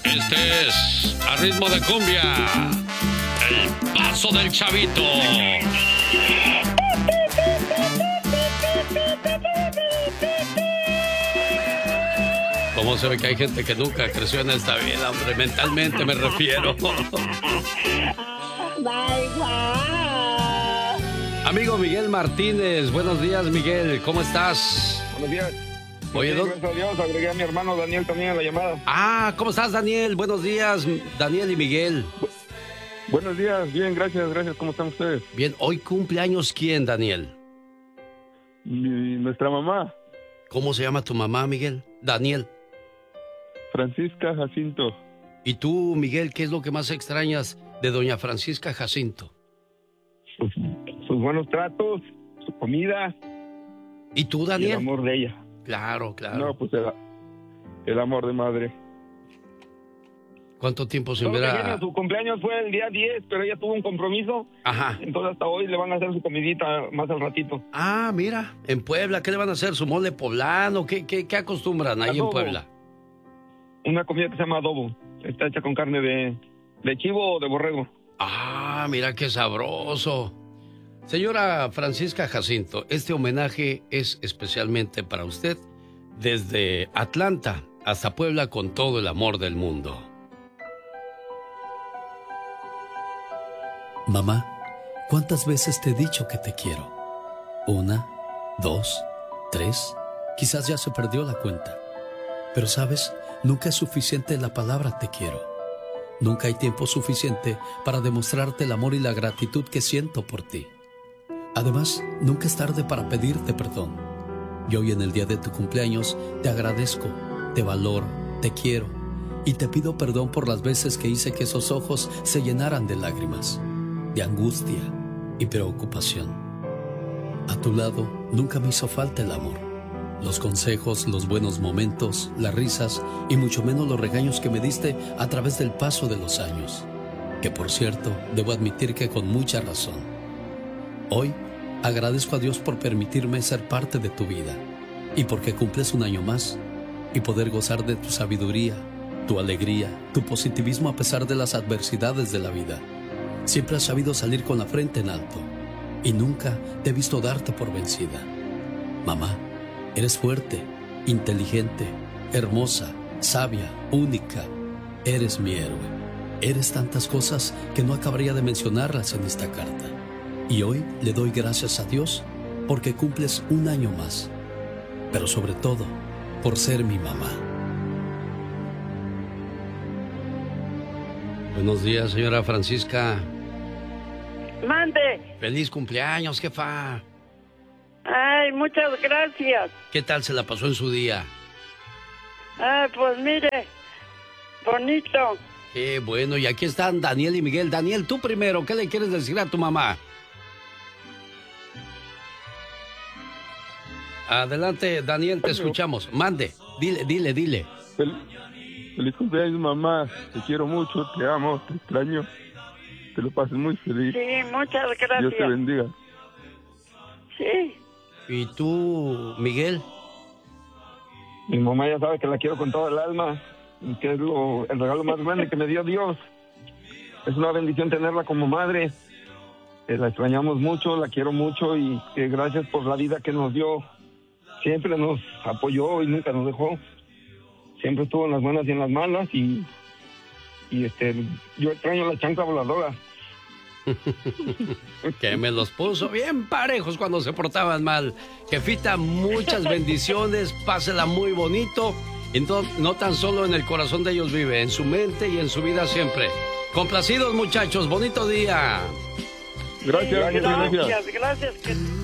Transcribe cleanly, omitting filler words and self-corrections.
Este es a ritmo de cumbia, el paso del chavito. ¿Cómo se ve que hay gente que nunca creció en esta vida, hombre? Mentalmente me refiero. Amigo Miguel Martínez, buenos días, Miguel, ¿cómo estás? Buenos días. Oye, gracias a Dios, agregué a mi hermano Daniel también a la llamada. Ah, ¿cómo estás, Daniel? Buenos días, Daniel y Miguel. Buenos días, bien, gracias, ¿cómo están ustedes? Bien, ¿hoy cumpleaños quién, Daniel? Nuestra mamá. ¿Cómo se llama tu mamá, Miguel? Daniel. Francisca Jacinto. ¿Y tú, Miguel, qué es lo que más extrañas de doña Francisca Jacinto? Sus buenos tratos, su comida. ¿Y tú, Daniel? Y el amor de ella. Claro. No, pues el amor de madre. ¿Cuánto tiempo sin ver a...? Su cumpleaños fue el día 10, pero ella tuvo un compromiso. Ajá. Entonces hasta hoy le van a hacer su comidita más al ratito. Ah, mira, en Puebla, ¿qué le van a hacer? ¿Su mole poblano? ¿Qué acostumbran ahí en Puebla? Una comida que se llama adobo. Está hecha con carne de chivo o de borrego. Ah, mira qué sabroso. Señora Francisca Jacinto, este homenaje es especialmente para usted desde Atlanta hasta Puebla con todo el amor del mundo. Mamá, ¿cuántas veces te he dicho que te quiero? 1, 2, 3, quizás ya se perdió la cuenta. Pero sabes, nunca es suficiente la palabra te quiero. Nunca hay tiempo suficiente para demostrarte el amor y la gratitud que siento por ti. Además, nunca es tarde para pedirte perdón. Y hoy en el día de tu cumpleaños te agradezco, te valoro, te quiero y te pido perdón por las veces que hice que esos ojos se llenaran de lágrimas, de angustia y preocupación. A tu lado nunca me hizo falta el amor, los consejos, los buenos momentos, las risas y mucho menos los regaños que me diste a través del paso de los años, que por cierto debo admitir que con mucha razón. Hoy agradezco a Dios por permitirme ser parte de tu vida y porque cumples un año más y poder gozar de tu sabiduría, tu alegría, tu positivismo a pesar de las adversidades de la vida. Siempre has sabido salir con la frente en alto y nunca te he visto darte por vencida. Mamá, eres fuerte, inteligente, hermosa, sabia, única. Eres mi héroe. Eres tantas cosas que no acabaría de mencionarlas en esta carta. Y hoy le doy gracias a Dios porque cumples un año más, pero sobre todo por ser mi mamá. Buenos días, señora Francisca. Mande. Feliz cumpleaños, jefa. Ay, muchas gracias. ¿Qué tal se la pasó en su día? Pues mire, bonito. Qué bueno, y aquí están Daniel y Miguel. Daniel, tú primero, ¿qué le quieres decir a tu mamá? Adelante, Daniel, te escuchamos. Mande, dile. Feliz cumpleaños, mamá. Te quiero mucho, te amo, te extraño. Te lo pases muy feliz. Sí, muchas gracias. Dios te bendiga. Sí. ¿Y tú, Miguel? Mi mamá ya sabe que la quiero con todo el alma, que es el regalo más grande que me dio Dios. Es una bendición tenerla como madre. La extrañamos mucho, la quiero mucho y gracias por la vida que nos dio. Siempre nos apoyó y nunca nos dejó. Siempre estuvo en las buenas y en las malas y yo extraño la chancla voladora. Que me los puso bien parejos cuando se portaban mal. Jefita, muchas bendiciones, pásela muy bonito. Y no tan solo en el corazón de ellos vive, en su mente y en su vida siempre. Complacidos, muchachos, bonito día. Gracias. Gracias.